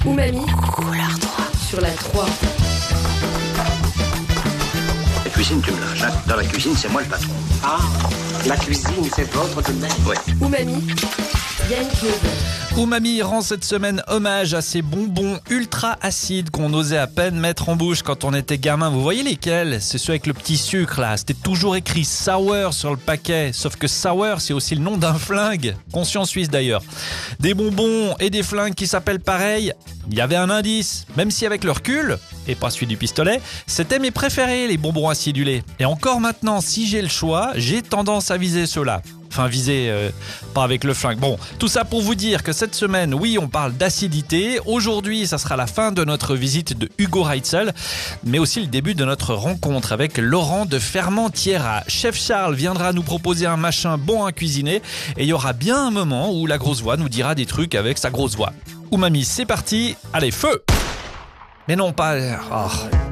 Umami, Couleur 3. sur la 3. La cuisine, tu me lâches, hein. Dans la cuisine, c'est moi le patron. Ah, la cuisine, c'est votre domaine. Ouais. Umami, Yannick Neuve. Umami rend cette semaine hommage à ces bonbons ultra acides qu'on osait à peine mettre en bouche quand on était gamin. Vous voyez lesquels? C'est ceux avec le petit sucre là. C'était toujours écrit sour sur le paquet. Sauf que sour, c'est aussi le nom d'un flingue. Conscient suisse d'ailleurs. Des bonbons et des flingues qui s'appellent pareil. Il y avait un indice. Même si avec le recul, et pas celui du pistolet, c'était mes préférés, les bonbons acidulés. Et encore maintenant, si j'ai le choix, j'ai tendance à viser ceux-là. Enfin, pas avec le flingue. Bon, tout ça pour vous dire que cette semaine, oui, on parle d'acidité. Aujourd'hui, ça sera la fin de notre visite de Hugo Reitzel, mais aussi le début de notre rencontre avec Laurent de Fermentiera. Chef Charles viendra nous proposer un machin bon à cuisiner et il y aura bien un moment où la grosse voix nous dira des trucs avec sa grosse voix. Umami, c'est parti. Allez, feu! Mais non, pas... Oh.